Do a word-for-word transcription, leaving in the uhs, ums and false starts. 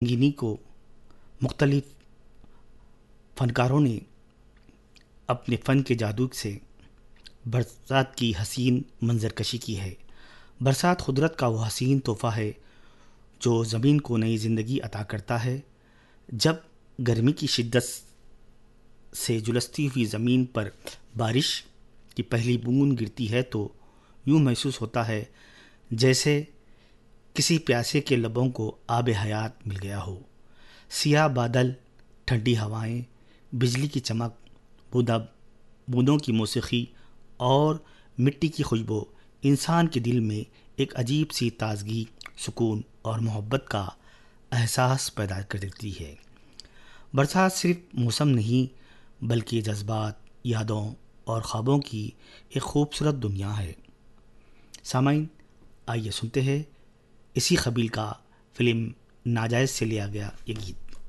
رنگینی کو مختلف فنکاروں نے اپنے فن کے جادو سے برسات کی حسین منظر کشی کی ہے۔ برسات قدرت کا وہ حسین تحفہ ہے جو زمین کو نئی زندگی عطا کرتا ہے۔ جب گرمی کی شدت سے جھلستی ہوئی زمین پر بارش کی پہلی بوند گرتی ہے تو یوں محسوس ہوتا ہے جیسے کسی پیاسے کے لبوں کو آب حیات مل گیا ہو۔ سیاہ بادل، ٹھنڈی ہوائیں، بجلی کی چمک، بوندا بوندوں کی موسیقی اور مٹی کی خوشبو انسان کے دل میں ایک عجیب سی تازگی، سکون اور محبت کا احساس پیدا کر دیتی ہے۔ برسات صرف موسم نہیں بلکہ جذبات، یادوں اور خوابوں کی ایک خوبصورت دنیا ہے۔ سامعین، آئیے سنتے ہیں اسی قبیل کا فلم ناجائز سے لیا گیا یہ گیت۔